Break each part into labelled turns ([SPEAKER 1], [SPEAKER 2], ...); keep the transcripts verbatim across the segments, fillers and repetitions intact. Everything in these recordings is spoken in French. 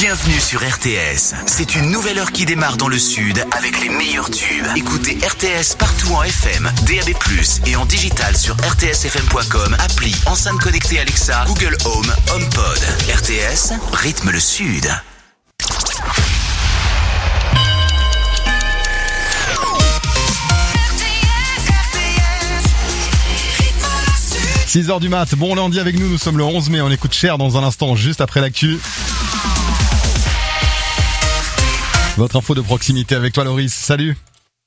[SPEAKER 1] Bienvenue sur R T S. C'est une nouvelle heure qui démarre dans le sud avec les meilleurs tubes. Écoutez R T S partout en F M, D A B plus, et en digital sur r t s f m point com, appli, enceinte connectée Alexa, Google Home, HomePod. R T S, rythme le sud.
[SPEAKER 2] six heures du mat, bon lundi avec nous, nous sommes le onze mai, on écoute Cher dans un instant, juste après l'actu. Votre info de proximité avec toi Loris, salut.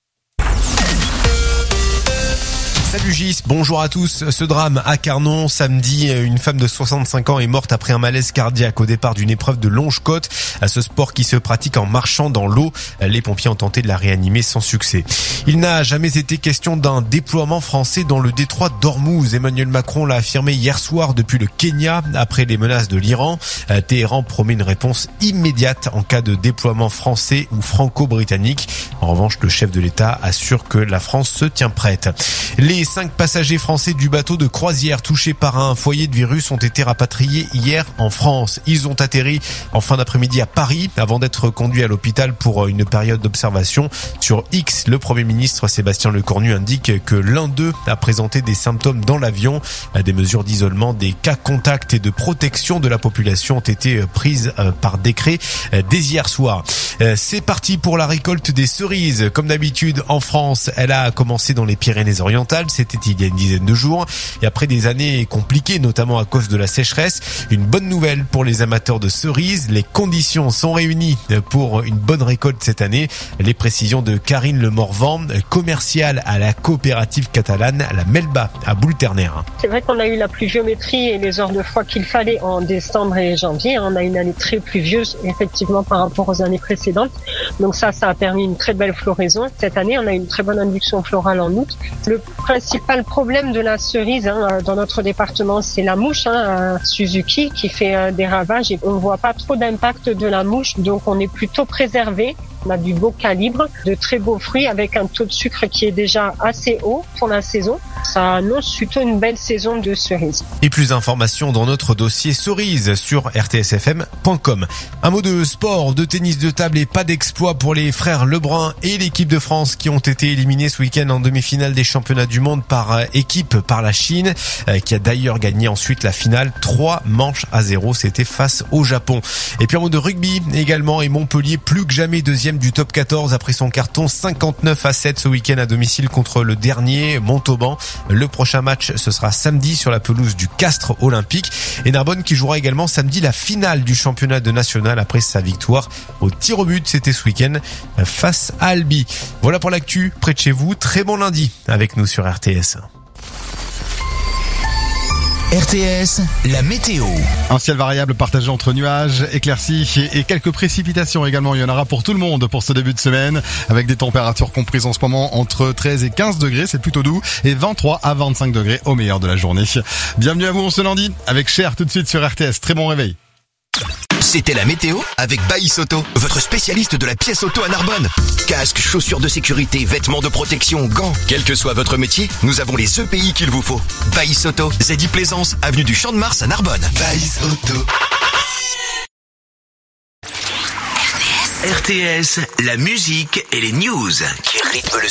[SPEAKER 3] Salut Gis, bonjour à tous. Ce drame à Carnon, samedi, une femme de soixante-cinq ans est morte après un malaise cardiaque au départ d'une épreuve de longe-côte. À ce sport qui se pratique en marchant dans l'eau, les pompiers ont tenté de la réanimer sans succès. Il n'a jamais été question d'un déploiement français dans le détroit d'Ormuz. Emmanuel Macron l'a affirmé hier soir depuis le Kenya après les menaces de l'Iran. Téhéran promet une réponse immédiate en cas de déploiement français ou franco-britannique. En revanche, le chef de l'État assure que la France se tient prête. Les cinq passagers français du bateau de croisière touchés par un foyer de virus ont été rapatriés hier en France. Ils ont atterri en fin d'après-midi à Paris avant d'être conduits à l'hôpital pour une période d'observation. Sur X, le Premier ministre Sébastien Lecornu indique que l'un d'eux a présenté des symptômes dans l'avion. Des mesures d'isolement, des cas contacts et de protection de la population ont été prises par décret dès hier soir. C'est parti pour la récolte des cerises. Comme d'habitude en France, elle a commencé dans les Pyrénées-Orientales. C'était il y a une dizaine de jours. Et après des années compliquées, notamment à cause de la sécheresse, une bonne nouvelle pour les amateurs de cerises. Les conditions sont réunies pour une bonne récolte cette année. Les précisions de Karine Le Morvan, commerciale à la coopérative catalane, la Melba, à Boulterner.
[SPEAKER 4] C'est vrai qu'on a eu la pluviométrie et les heures de froid qu'il fallait en décembre et janvier. On a une année très pluvieuse, effectivement, par rapport aux années précédentes. Donc ça, ça a permis une très belle floraison. Cette année, on a une très bonne induction florale en août. Le principal problème de la cerise hein, dans notre département, c'est la mouche, hein, Suzuki, qui fait euh, des ravages et on ne voit pas trop d'impact de la mouche, donc on est plutôt préservé. On a du beau calibre, de très beaux fruits avec un taux de sucre qui est déjà assez haut pour la saison. Ça annonce plutôt une belle saison de cerises.
[SPEAKER 3] Et plus d'informations dans notre dossier cerises sur r t s f m point com. Un mot de sport, de tennis de table et pas d'exploit pour les frères Lebrun et l'équipe de France qui ont été éliminés ce week-end en demi-finale des championnats du monde par équipe par la Chine, qui a d'ailleurs gagné ensuite la finale trois manches à zéro. C'était face au Japon. Et puis un mot de rugby également et Montpellier plus que jamais deuxième du top quatorze après son carton cinquante-neuf à sept ce week-end à domicile contre le dernier Montauban. Le prochain match, ce sera samedi sur la pelouse du Castres Olympique. Et Narbonne qui jouera également samedi la finale du championnat de national après sa victoire au tir au but. C'était ce week-end face à Albi. Voilà pour l'actu près de chez vous. Très bon lundi avec nous sur R T S.
[SPEAKER 1] R T S, la météo.
[SPEAKER 2] Un ciel variable partagé entre nuages, éclaircies et quelques précipitations également. Il y en aura pour tout le monde pour ce début de semaine, avec des températures comprises en ce moment entre treize et quinze degrés, c'est plutôt doux, et vingt-trois à vingt-cinq degrés au meilleur de la journée. Bienvenue à vous ce lundi, avec Cher tout de suite sur R T S. Très bon réveil.
[SPEAKER 1] C'était la météo avec Baïs Auto, votre spécialiste de la pièce auto à Narbonne. Casques, chaussures de sécurité, vêtements de protection, gants. Quel que soit votre métier, nous avons les E P I qu'il vous faut. Baïs Auto, Zedi Plaisance, avenue du Champ de Mars à Narbonne. Baïs Auto. R T S, la musique et les news qui rythment le